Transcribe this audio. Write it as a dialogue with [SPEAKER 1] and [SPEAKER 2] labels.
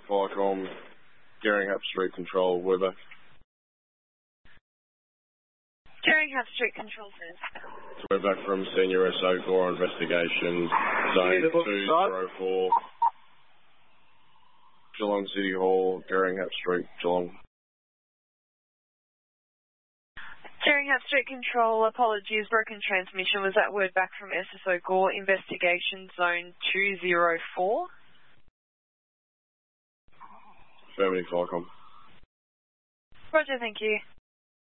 [SPEAKER 1] Firecom, Gerringham Street Control, we're back.
[SPEAKER 2] Gerringham Street Control says.
[SPEAKER 1] So we're back from Senior SO for Investigations, Zone 204, Geelong City Hall, Gerringham Street, Geelong.
[SPEAKER 2] Gerringham Street Control, apologies, broken transmission. Was that word back from SSO Gore, Investigation Zone 204?
[SPEAKER 1] Affirmative, Firecom.
[SPEAKER 2] Roger, thank you.